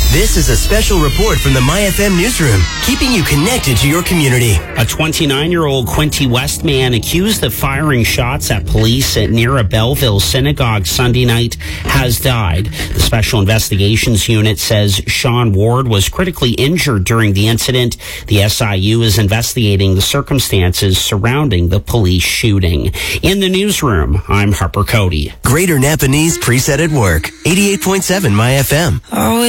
This is a special report from the MyFM newsroom, keeping you connected to your community. A 29-year-old Quinte West man accused of firing shots at police near a Belleville synagogue Sunday night has died. The Special Investigations Unit says Sean Ward was critically injured during the incident. The SIU is investigating the circumstances surrounding the police shooting. In the newsroom, I'm Harper Cody. Greater Napanese Preset at Work, 88.7 MyFM.